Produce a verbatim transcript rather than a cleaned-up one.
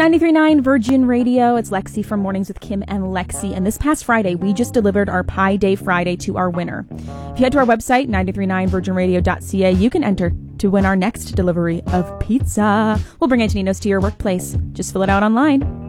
ninety-three point nine Virgin Radio. It's Lexi from Mornings with Kim and Lexi. And this past Friday, we just delivered our Pi Day Friday to our winner. If you head to our website, ninety-three point nine virgin radio dot c a, you can enter to win our next delivery of pizza. We'll bring Antonino's to your workplace. Just fill it out online.